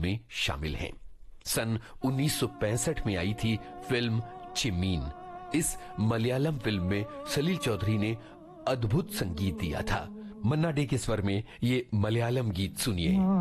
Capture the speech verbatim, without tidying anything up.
फिल्में शामिल हैं। सन उन्नीस सौ पैंसठ में आई थी फिल्म चिम्मीन। इस मलयालम फिल्म में सलील चौधरी ने अद्भुत संगीत दिया था। मन्ना डे के स्वर में ये मलयालम गीत सुनिए।